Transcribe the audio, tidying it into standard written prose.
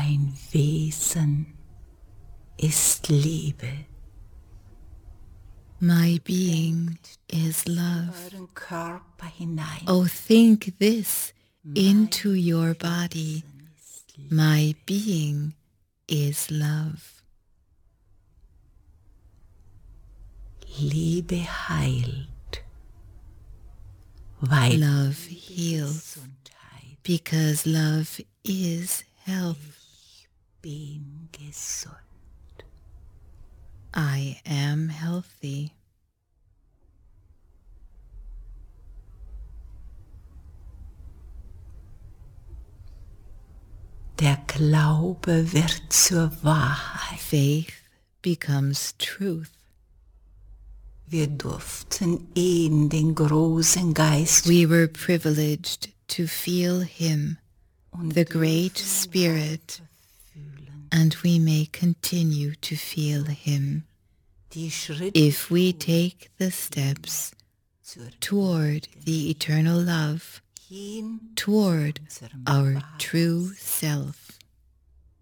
Mein Wesen ist Liebe. My being is love. Euren Körper hinein. Oh, think this into your body. My being is love. Liebe heilt, weil Love heals, Gesundheit. because love is health. Ich bin gesund. I am healthy. Der Glaube wird zur Wahrheit. Faith becomes truth. Wir durften ihn, den großen Geist, We were privileged to feel him, the Great Spirit, fühlen. and we may continue to feel him Die Schritte if we take the steps zur toward the eternal love, hin toward unserem our wahren true self.